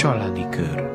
Családi kör.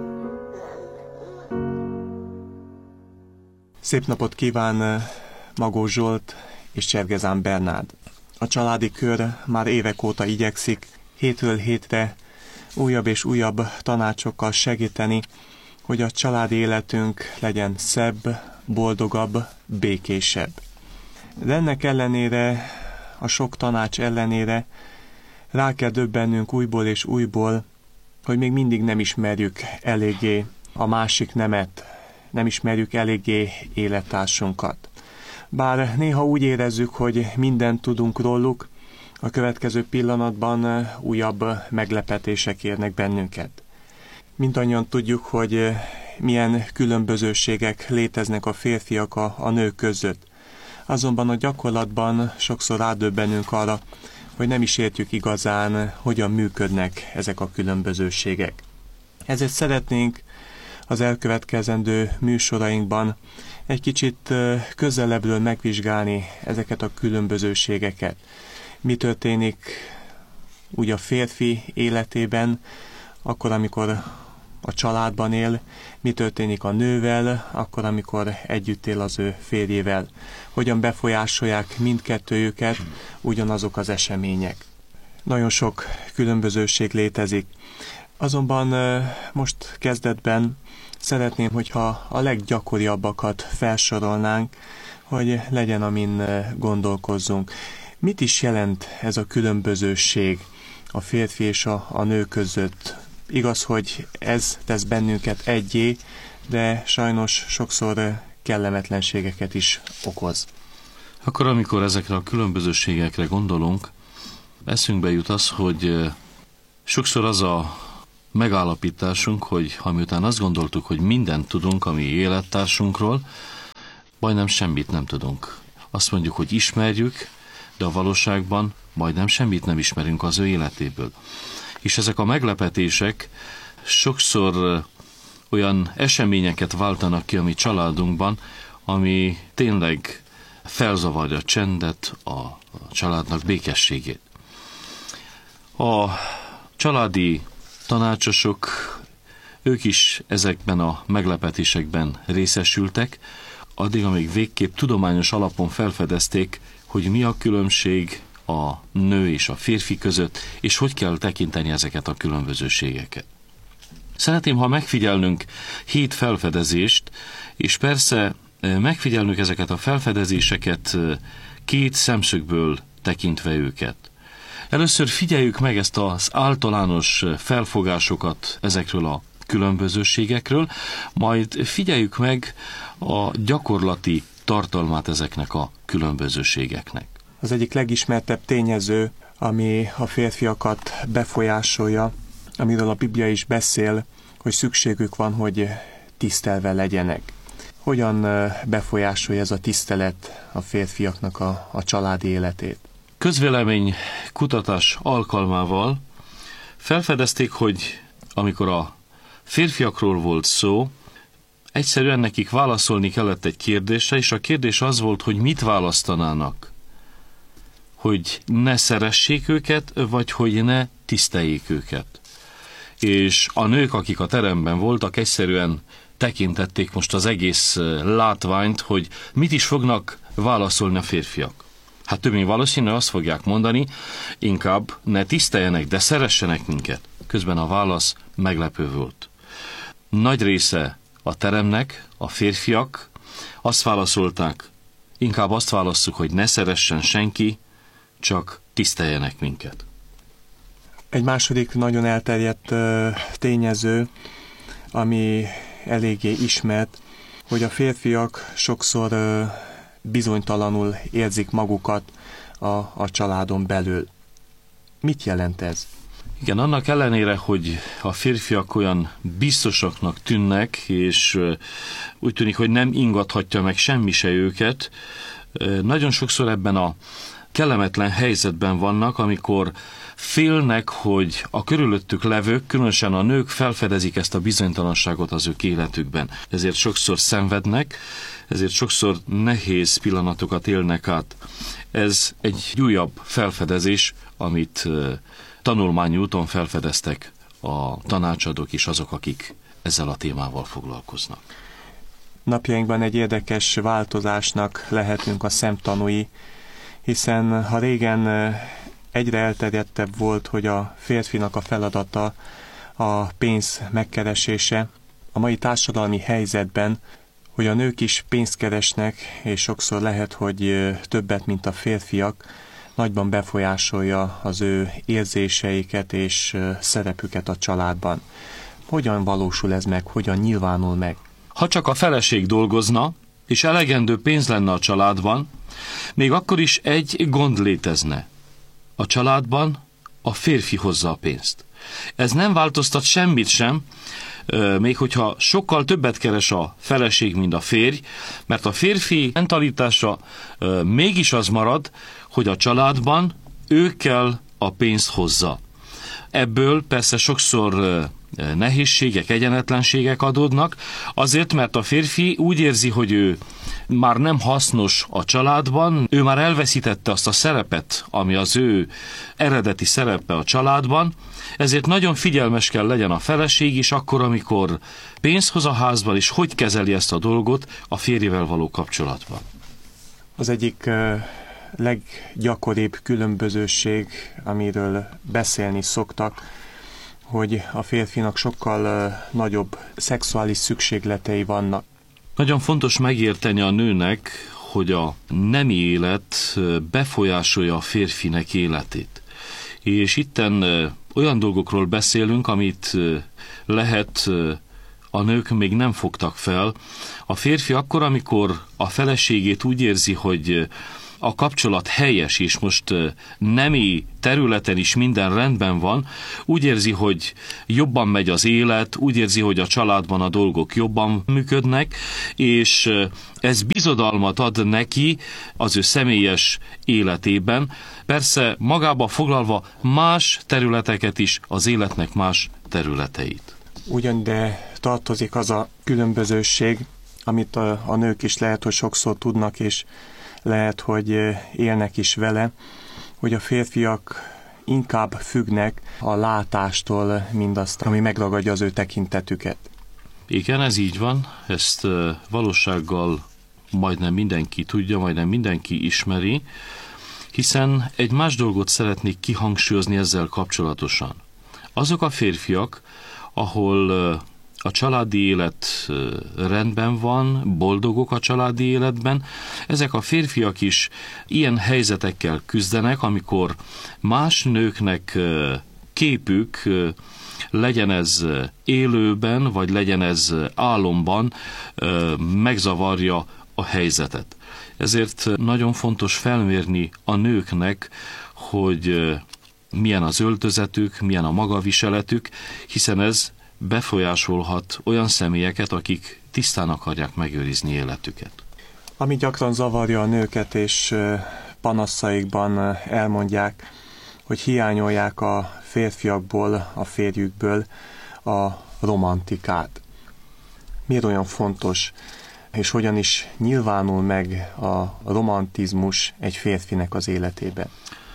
Szép napot kíván Magó Zsolt és Csergezán Bernárd. A Családi kör már évek óta igyekszik hétről hétre újabb és újabb tanácsokkal segíteni, hogy a családi életünk legyen szebb, boldogabb, békésebb. De ennek ellenére, a sok tanács ellenére rá kell döbbennünk újból és újból, hogy még mindig nem ismerjük eléggé a másik nemet, nem ismerjük eléggé élettársunkat. Bár néha úgy érezzük, hogy mindent tudunk róluk, a következő pillanatban újabb meglepetések érnek bennünket. Mindannyian tudjuk, hogy milyen különbözőségek léteznek a férfiak a nők között. Azonban a gyakorlatban sokszor rádöbbenünk arra, hogy nem is értjük igazán, hogyan működnek ezek a különbözőségek. Ezért szeretnénk az elkövetkezendő műsorainkban egy kicsit közelebbről megvizsgálni ezeket a különbözőségeket. Mi történik úgy a férfi életében, akkor, amikor a családban él, mi történik a nővel, akkor, amikor együtt él az ő férjével. Hogyan befolyásolják mindkettőjüket ugyanazok az események. Nagyon sok különbözőség létezik. Azonban most kezdetben szeretném, hogyha a leggyakoriabbakat felsorolnánk, hogy legyen, amin gondolkozzunk. Mit is jelent ez a különbözőség a férfi és a nő között? Igaz, hogy ez tesz bennünket egyé, de sajnos sokszor kellemetlenségeket is okoz. Akkor, amikor ezekre a különbözőségekre gondolunk, eszünkbe jut az, hogy sokszor az a megállapításunk, hogy ha miután azt gondoltuk, hogy mindent tudunk a mi élettársunkról, majdnem semmit nem tudunk. Azt mondjuk, hogy ismerjük, de a valóságban majdnem semmit nem ismerünk az ő életéből. És ezek a meglepetések sokszor olyan eseményeket váltanak ki a mi családunkban, ami tényleg felzavarja a csendet, a családnak békességét. A családi tanácsosok, ők is ezekben a meglepetésekben részesültek, addig, amíg végképp tudományos alapon felfedezték, hogy mi a különbség a nő és a férfi között, és hogy kell tekinteni ezeket a különbözőségeket. Szeretném, ha megfigyelnünk 7 felfedezést, és persze megfigyelnünk ezeket a felfedezéseket 2 szemszögből tekintve őket. Először figyeljük meg ezt az általános felfogásokat ezekről a különbözőségekről, majd figyeljük meg a gyakorlati tartalmát ezeknek a különbözőségeknek. Az egyik legismertebb tényező, ami a férfiakat befolyásolja, amiről a Biblia is beszél, hogy szükségük van, hogy tisztelve legyenek. Hogyan befolyásolja ez a tisztelet a férfiaknak a családi életét? Közvélemény kutatás alkalmával felfedezték, hogy amikor a férfiakról volt szó, egyszerűen nekik válaszolni kellett egy kérdésre, és a kérdés az volt, hogy mit választanának. Hogy ne szeressék őket, vagy hogy ne tiszteljék őket. És a nők, akik a teremben voltak, egyszerűen tekintették most az egész látványt, hogy mit is fognak válaszolni a férfiak. Hát több mint valószínű azt fogják mondani, inkább ne tiszteljenek, de szeressenek minket. Közben a válasz meglepő volt. Nagy része a teremnek, a férfiak azt válaszolták, inkább azt válasszuk, hogy ne szeressen senki, csak tiszteljenek minket. Egy második nagyon elterjedt tényező, ami eléggé ismert, hogy a férfiak sokszor bizonytalanul érzik magukat a családon belül. Mit jelent ez? Igen, annak ellenére, hogy a férfiak olyan biztosaknak tűnnek, és úgy tűnik, hogy nem ingathatja meg semmi se őket, nagyon sokszor ebben a kellemetlen helyzetben vannak, amikor félnek, hogy a körülöttük levők, különösen a nők felfedezik ezt a bizonytalanságot az ők életükben. Ezért sokszor szenvednek, ezért sokszor nehéz pillanatokat élnek át. Ez egy újabb felfedezés, amit tanulmányi úton felfedeztek a tanácsadók és azok, akik ezzel a témával foglalkoznak. Napjainkban egy érdekes változásnak lehetünk a szemtanúi, hiszen ha régen egyre elterjedtebb volt, hogy a férfinak a feladata a pénz megkeresése, a mai társadalmi helyzetben, hogy a nők is pénzt keresnek, és sokszor lehet, hogy többet, mint a férfiak, nagyban befolyásolja az ő érzéseiket és szerepüket a családban. Hogyan valósul ez meg, hogyan nyilvánul meg? Ha csak a feleség dolgozna, és elegendő pénz lenne a családban, még akkor is egy gond létezne. A családban a férfi hozza a pénzt. Ez nem változtat semmit sem, még hogyha sokkal többet keres a feleség, mint a férj, mert a férfi mentalitása mégis az marad, hogy a családban ő kell a pénzt hozza. Ebből persze sokszor nehézségek, egyenetlenségek adódnak, azért, mert a férfi úgy érzi, hogy ő már nem hasznos a családban, ő már elveszítette azt a szerepet, ami az ő eredeti szerepe a családban, ezért nagyon figyelmes kell legyen a feleség is akkor, amikor pénzt hoz a házban, és hogy kezeli ezt a dolgot a férjével való kapcsolatban. Az egyik leggyakoribb különbözőség, amiről beszélni szoktak, hogy a férfinak sokkal nagyobb szexuális szükségletei vannak. Nagyon fontos megérteni a nőnek, hogy a nemi élet befolyásolja a férfinek életét. És itten olyan dolgokról beszélünk, amit lehet a nők még nem fogtak fel. A férfi akkor, amikor a feleségét úgy érzi, hogy a kapcsolat helyes, és most nemi területen is minden rendben van, úgy érzi, hogy jobban megy az élet, úgy érzi, hogy a családban a dolgok jobban működnek, és ez bizodalmat ad neki az ő személyes életében. Persze magába foglalva más területeket is, az életnek más területeit. Ugyan, de tartozik az a különbözőség, amit a nők is lehet, hogy sokszor tudnak, és lehet, hogy élnek is vele, hogy a férfiak inkább függnek a látástól, mindazt, ami megragadja az ő tekintetüket. Igen, ez így van, ezt valósággal majdnem mindenki tudja, majdnem mindenki ismeri, hiszen egy más dolgot szeretnék kihangsúlyozni ezzel kapcsolatosan. Azok a férfiak, ahol a családi élet rendben van, boldogok a családi életben, ezek a férfiak is ilyen helyzetekkel küzdenek, amikor más nőknek képük, legyen ez élőben, vagy legyen ez álomban, megzavarja a helyzetet. Ezért nagyon fontos felmérni a nőknek, hogy milyen az öltözetük, milyen a magaviseletük, hiszen ez befolyásolhat olyan személyeket, akik tisztán akarják megőrizni életüket. Ami gyakran zavarja a nőket, és panaszaikban elmondják, hogy hiányolják a férfiakból, a férjükből a romantikát. Miért olyan fontos, és hogyan is nyilvánul meg a romantizmus egy férfinek az életében?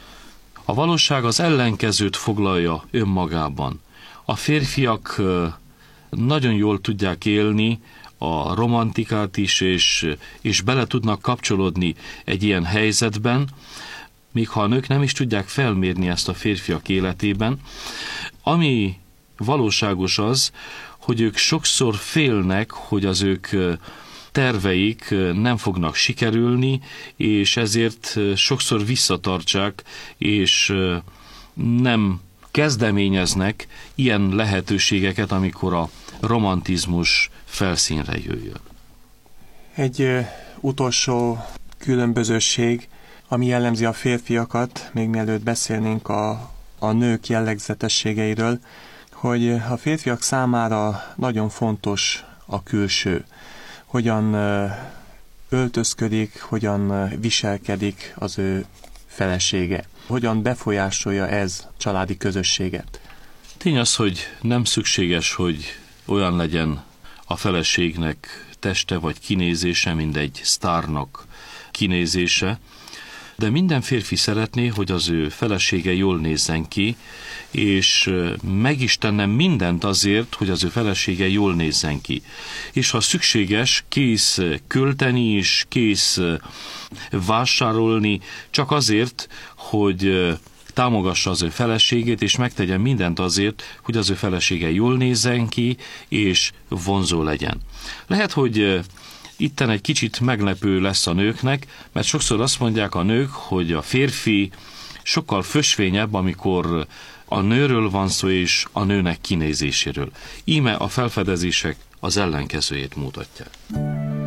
A valóság az ellenkezőt foglalja önmagában. A férfiak nagyon jól tudják élni a romantikát is, és bele tudnak kapcsolódni egy ilyen helyzetben, míg ha a nők nem is tudják felmérni ezt a férfiak életében. Ami valóságos az, hogy ők sokszor félnek, hogy az ők terveik nem fognak sikerülni, és ezért sokszor visszatartsák, és nem kezdeményeznek ilyen lehetőségeket, amikor a romantizmus felszínre jöjjön. Egy utolsó különbözőség, ami jellemzi a férfiakat, még mielőtt beszélnénk a nők jellegzetességeiről, hogy a férfiak számára nagyon fontos a külső. Hogyan öltözködik, hogyan viselkedik az ő felesége. Hogyan befolyásolja ez a családi közösséget? Tény az, hogy nem szükséges, hogy olyan legyen a feleségnek teste vagy kinézése, mint egy sztárnak kinézése. de minden férfi szeretné, hogy az ő felesége jól nézzen ki, és meg is tenne mindent azért, hogy az ő felesége jól nézzen ki. És ha szükséges, kész költeni és kész vásárolni, csak azért, hogy támogassa az ő feleségét, és megtegyen mindent azért, hogy az ő felesége jól nézzen ki, és vonzó legyen. Lehet, hogy itten egy kicsit meglepő lesz a nőknek, mert sokszor azt mondják a nők, hogy a férfi sokkal fösvényebb, amikor a nőről van szó, és a nőnek kinézéséről. Íme a felfedezések az ellenkezőjét mutatják.